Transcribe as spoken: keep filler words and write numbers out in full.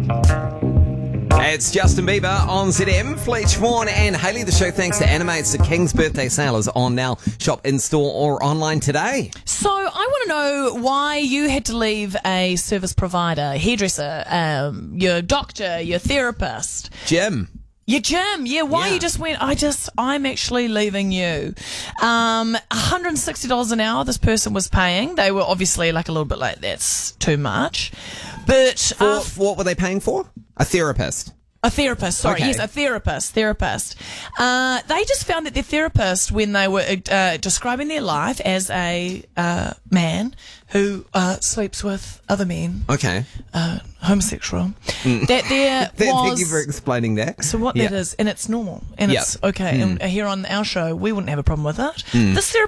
It's Justin Bieber on Z M. Fletch Vaughan and Hayley. The show thanks to Animates. The King's birthday sale is on now. Shop in store or online today. So I want to know why you had to leave a service provider, hairdresser, um, your doctor, your therapist. Jim. Your gym, yeah, why Yeah. you just went, I just, I'm actually leaving you. Um, one hundred sixty dollars an hour this person was paying. They were obviously like a little bit like, that's too much. But, For, uh, what were they paying for? A therapist. a therapist, sorry, Okay. yes, a therapist, therapist. Uh, they just found that their therapist, when they were uh, describing their life as a uh, man who uh, sleeps with other men, Okay. uh, homosexual, that there Th- was... Thank you for explaining that. So what Yeah. that is, and it's normal, and Yeah. it's okay. And here on our show, we wouldn't have a problem with it. This therapist